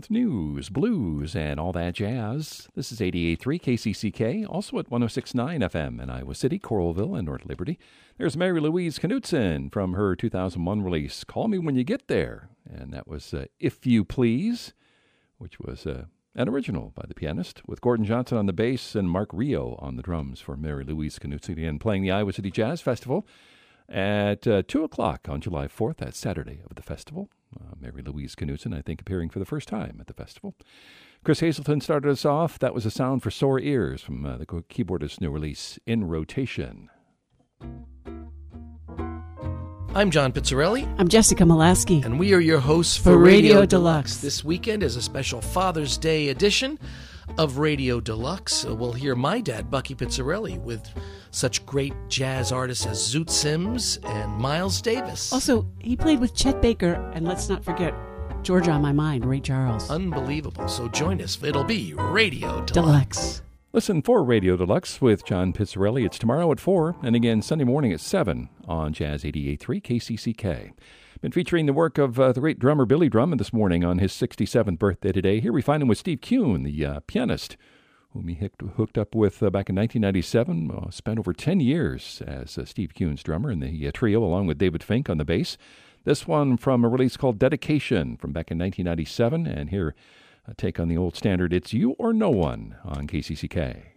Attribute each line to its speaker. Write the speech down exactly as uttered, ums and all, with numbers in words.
Speaker 1: with news, blues, and all that jazz. This is eighty-eight point three K C C K, also at one oh six point nine F M in Iowa City, Coralville, and North Liberty. There's Mary Louise Knutson from her two thousand one release, Call Me When You Get There. And that was uh, If You Please, which was uh, an original by the pianist, with Gordon Johnson on the bass and Mark Rio on the drums for Mary Louise Knutson, and playing the Iowa City Jazz Festival at uh, two o'clock on July fourth, that Saturday of the festival. Uh, Mary Louise Knutson, I think, appearing for the first time at the festival. Chris Hazelton started us off. That was a sound for sore ears from uh, the keyboardist's new release, In Rotation.
Speaker 2: I'm John Pizzarelli.
Speaker 3: I'm Jessica Molaski.
Speaker 2: And we are your hosts for,
Speaker 3: for Radio,
Speaker 2: Radio
Speaker 3: Deluxe.
Speaker 2: Deluxe. This weekend is a special Father's Day edition of Radio Deluxe. Uh, we'll hear my dad, Bucky Pizzarelli, with such great jazz artists as Zoot Sims and Miles Davis.
Speaker 3: Also, he played with Chet Baker, and let's not forget Georgia on My Mind, Ray Charles.
Speaker 2: Unbelievable. So join us. It'll be Radio Deluxe.
Speaker 3: Deluxe.
Speaker 1: Listen for Radio Deluxe with John Pizzarelli. It's tomorrow at four, and again Sunday morning at seven on Jazz eighty-eight point three K C C K. Been featuring the work of uh, the great drummer Billy Drummond this morning on his sixty-seventh birthday today. Here we find him with Steve Kuhn, the uh, pianist, whom he hooked, hooked up with uh, back in nineteen ninety-seven. Uh, spent over ten years as uh, Steve Kuhn's drummer in the uh, trio, along with David Fink on the bass. This one from a release called Dedication from back in nineteen ninety-seven. And here, a take on the old standard, It's You or No One on K C C K.